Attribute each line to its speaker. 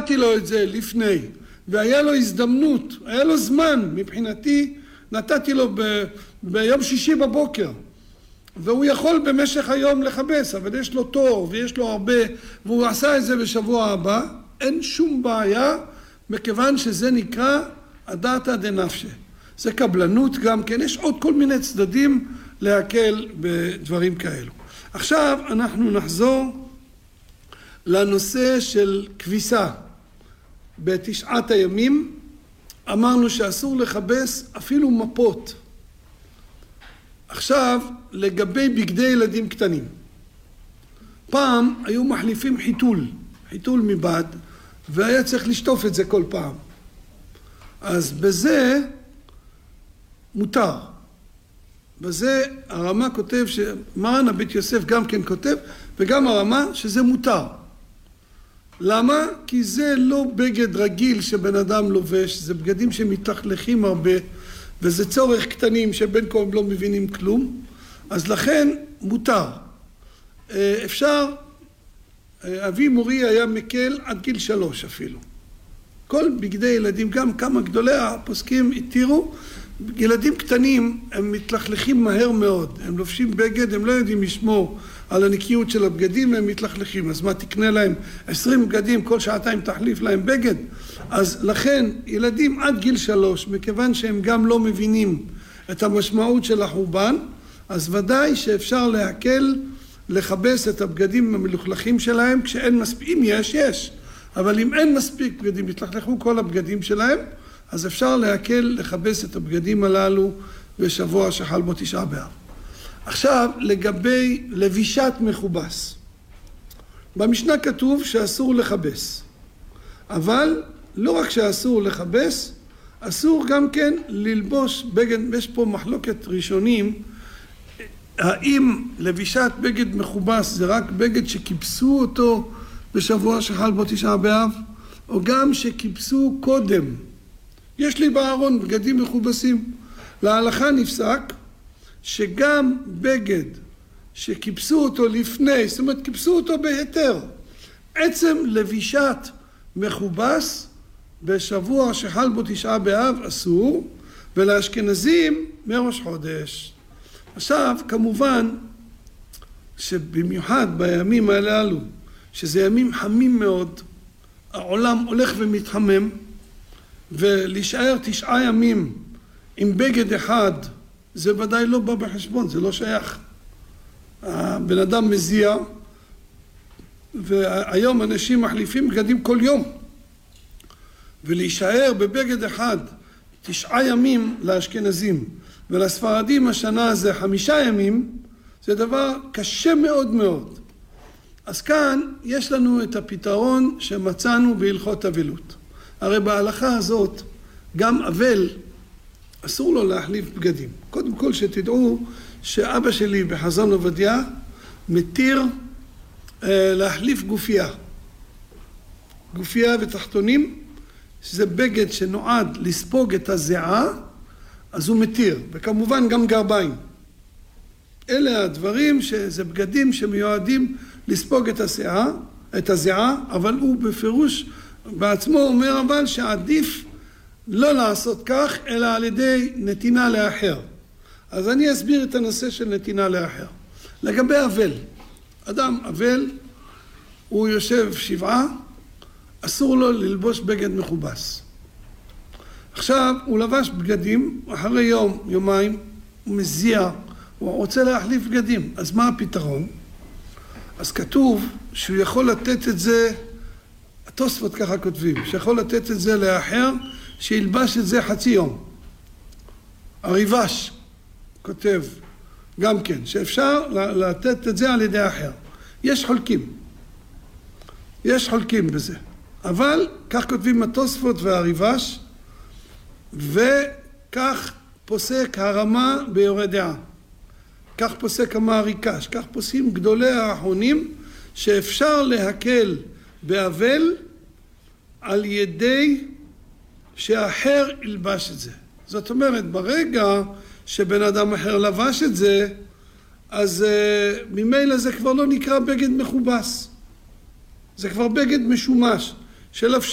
Speaker 1: נתתי לו את זה לפני, והיה לו הזדמנות, היה לו זמן, מבחינתי, נתתי לו ביום שישי בבוקר, והוא יכול במשך היום לכבס, אבל יש לו תור ויש לו הרבה, והוא עשה את זה בשבוע הבא, אין שום בעיה, מכיוון שזה נקרא הדעתא דנפשי. זה קבלנות גם כן, יש עוד כל מיני צדדים להקל בדברים כאלו. עכשיו אנחנו נחזור לנושא של כביסה. בתשעת הימים אמרנו שאסור לכבס אפילו מפות. עכשיו לגבי בגדי ילדים קטנים. פעם היו מחליפים חיתול מבד, והיה צריך לשטוף את זה כל פעם. אז בזה מותר. בזה הרמה כותב, מרן הבית יוסף גם כן כותב, וגם הרמה שזה מותר. למה? כי זה לא בגד רגיל שבן אדם לובש, זה בגדים שמתלכלכים הרבה, וזה צורך קטנים שבין כה הם לא מבינים כלום, אז לכן מותר. אפשר, אבי מורי היה מקל עד גיל 3 אפילו. כל בגדי ילדים, גם כמה גדולי הפוסקים התירו, ילדים קטנים הם מתלכלכים מהר מאוד, הם לובשים בגד, הם לא יודעים לשמור על הנקיות של הבגדים, הם מתלכלכים. אז מה, תקנה להם 20 בגדים, כל שעתיים תחליף להם בגד? אז לכן ילדים עד גיל 3, מכיוון שהם גם לא מבינים את המשמעות של החורבן, אז ודאי שאפשר להקל לכבס את הבגדים המלוכלכים שלהם, כשאין מספיק, אם יש, אבל אם אין מספיק בגדים, יתלכלכו כל הבגדים שלהם, אז אפשר להקל לכבס את הבגדים הללו בשבוע שחל בו תשעה באב. עכשיו לגבי לבישת מכובס. במשנה כתוב שאסור לכבס, אבל לא רק שאסור לכבס, אסור גם כן ללבוש בגד. יש פה מחלוקת ראשונים, האם לבישת בגד מכובס זה רק בגד שכיבסו אותו בשבוע שחל בו תשעה באב, או גם שכיבסו קודם. יש לי בארון בגדים מכובסים. להלכה נפסק שגם בגד שכיבסו אותו לפני, זאת אומרת כיבסו אותו בהיתר, עצם לבישת מכובס בשבוע שחל בו תשעה באב אסור, ולאשכנזים מראש חודש. עכשיו כמובן שבמיוחד בימים הללו, שזה ימים חמים מאוד, העולם הולך ומתחמם, ולהישאר 9 ימים עם בגד אחד, זה ודאי לא בא בחשבון, זה לא שייך. הבן אדם מזיע, והיום אנשים מחליפים בגדים כל יום. ולהישאר בבגד אחד 9 ימים לאשכנזים, ולספרדים השנה זה 5 ימים, זה דבר קשה מאוד מאוד. אז כאן יש לנו את הפתרון שמצאנו בהלכות אבלות. הרי בהלכה הזאת גם אבל אסור לו להחליף בגדים. קודם כל שתדעו שאבא שלי בחזון עובדיה מתיר להחליף גופייה ותחתונים, שזה בגד שנועד לספוג את הזיעה, אז הוא מתיר, וכמובן גם גרביים. אלה הדברים שזה בגדים שמיועדים לספוג את הזיעה, אבל הוא בפירוש בעצמו אומר אבל שעדיף לא לעשות כך, אלא על ידי נתינה לאחר. אז אני אסביר את הנושא של נתינה לאחר. לגבי אבל, אדם אבל, הוא יושב 7, אסור לו ללבוש בגד מכובס. עכשיו הוא לבש בגדים, אחרי יום, יומיים, הוא מזיע, הוא רוצה להחליף בגדים. אז מה הפתרון? אז כתוב שהוא יכול לתת את זה, התוספות ככה כותבים, שיכול לתת את זה לאחר, שילבש את זה חצי יום. הריבש כותב גם כן, שאפשר לתת את זה על ידי אחר. יש חולקים בזה. אבל כך כותבים התוספות והריבש, וכך פוסק הרמה ביורה דעה. כך פוסק המעריקש, כך פוסקים גדולי האחרונים, שאפשר להקל באבל על ידי שאחר ילבש את זה. זאת אומרת, ברגע שבן אדם אחר לבש את זה, אז ממילא זה כבר לא נקרא בגד מכובס. זה כבר בגד משומש, שלבשו